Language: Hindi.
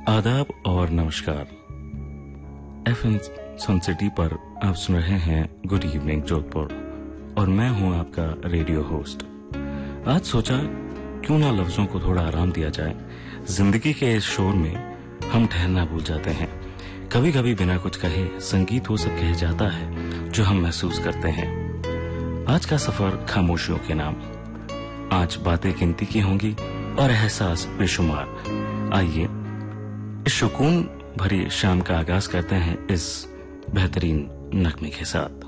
आदाब और नमस्कार। एफएम सन सिटी पर आप सुन रहे हैं गुड इवनिंग जोधपुर और मैं हूं आपका रेडियो होस्ट। आज सोचा क्यों ना लफ्जों को थोड़ा आराम दिया जाए। जिंदगी के इस शोर में हम ठहरना भूल जाते हैं। कभी कभी बिना कुछ कहे संगीत वो सब कह जाता है जो हम महसूस करते हैं। आज का सफर खामोशियों के नाम। आज बातें गिनती की होंगी और एहसास बेशुमार। आइए इस सुकून भरी शाम का आगाज करते हैं इस बेहतरीन नगमे के साथ।